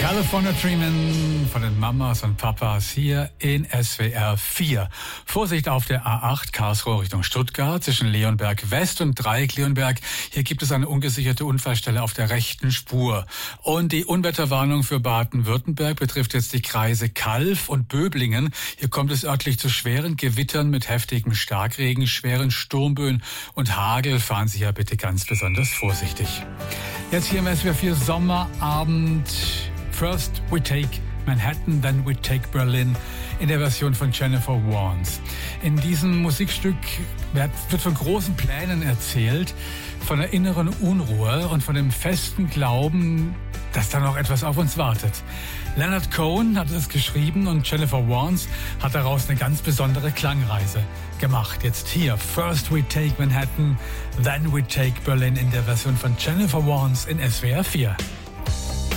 California Dreamin' von den Mamas und Papas hier in SWR 4. Vorsicht auf der A8 Karlsruhe Richtung Stuttgart zwischen Leonberg West und Dreieck Leonberg. Hier gibt es eine ungesicherte Unfallstelle auf der rechten Spur. Und die Unwetterwarnung für Baden-Württemberg betrifft jetzt die Kreise Calw und Böblingen. Hier kommt es örtlich zu schweren Gewittern mit heftigem Starkregen, schweren Sturmböen und Hagel. Fahren Sie ja bitte ganz besonders vorsichtig. Jetzt hier im SWR 4 Sommerabend. First we take Manhattan, then we take Berlin in der Version von Jennifer Warnes. In diesem Musikstück wird von großen Plänen erzählt, von der inneren Unruhe und von dem festen Glauben, dass da noch etwas auf uns wartet. Leonard Cohen hat es geschrieben und Jennifer Warnes hat daraus eine ganz besondere Klangreise gemacht. Jetzt hier, First we take Manhattan, then we take Berlin in der Version von Jennifer Warnes in SWR 4.